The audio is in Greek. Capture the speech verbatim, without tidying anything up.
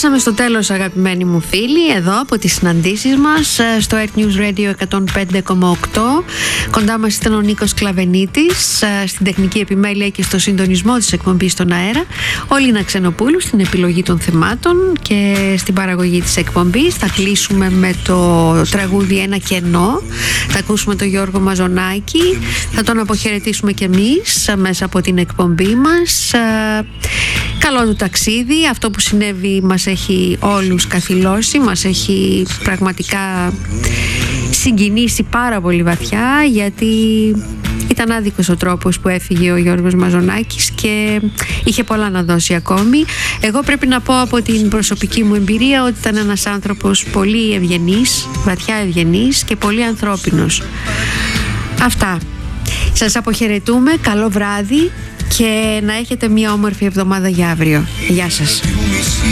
Φτάσαμε στο τέλος, αγαπημένοι μου φίλοι, εδώ από τις συναντήσεις μας στο Earth News Radio εκατόν πέντε κόμμα οκτώ. Κοντά μας ήταν ο Νίκος Κλαβενίτης στην τεχνική επιμέλεια και στο συντονισμό της εκπομπής στον αέρα, ο Λίνα Ξενοπούλου στην επιλογή των θεμάτων και στην παραγωγή της εκπομπής. Θα κλείσουμε με το τραγούδι «Ένα κενό». Θα ακούσουμε τον Γιώργο Μαζονάκη, θα τον αποχαιρετήσουμε κι εμείς μέσα από την εκπομπή μας. Καλό του ταξίδι. Αυτό που συνέβη μας έχει όλους καθυλώσει, μας έχει πραγματικά συγκινήσει πάρα πολύ βαθιά, γιατί ήταν άδικος ο τρόπος που έφυγε ο Γιώργος Μαζονάκης και είχε πολλά να δώσει ακόμη. Εγώ πρέπει να πω από την προσωπική μου εμπειρία ότι ήταν ένας άνθρωπος πολύ ευγενής, βαθιά ευγενής και πολύ ανθρώπινος. Αυτά. Σας αποχαιρετούμε. Καλό βράδυ και να έχετε μια όμορφη εβδομάδα για αύριο. Γεια σας.